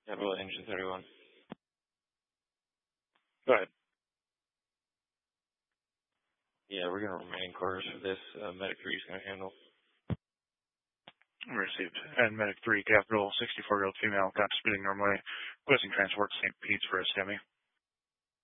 Capital Engine 31. Go ahead. Yeah, we're going to remain course for this. Medic 3 is going to handle. Received. And Medic 3, Capital, 64-year-old female, cop speeding normally, requesting transport to St. Pete's for a STEMI.